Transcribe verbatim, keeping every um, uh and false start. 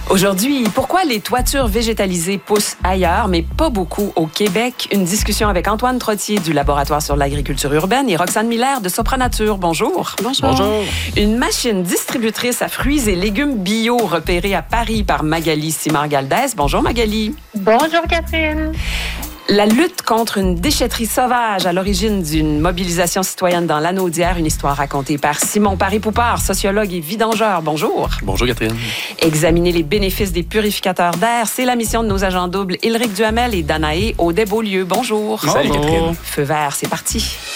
Aujourd'hui, pourquoi les toitures végétalisées poussent ailleurs, mais pas beaucoup au Québec? Une discussion avec Antoine Trottier du Laboratoire sur l'agriculture urbaine et Roxane Miller de Sopranature. Bonjour. Bonjour. Bonjour. Une machine distributrice à fruits et légumes bio repérée à Paris par Magali Simard-Galdès. Bonjour Magali. Bonjour Catherine. La lutte contre une déchetterie sauvage à l'origine d'une mobilisation citoyenne dans l'Anaudière, une histoire racontée par Simon Paré-Poupard, sociologue et vidangeur. Bonjour. Bonjour Catherine. Examiner les bénéfices des purificateurs d'air, c'est la mission de nos agents doubles Ilric Duhamel et Danaé Audet-Beaulieu. Bonjour. Salut Catherine. Feu vert, c'est parti.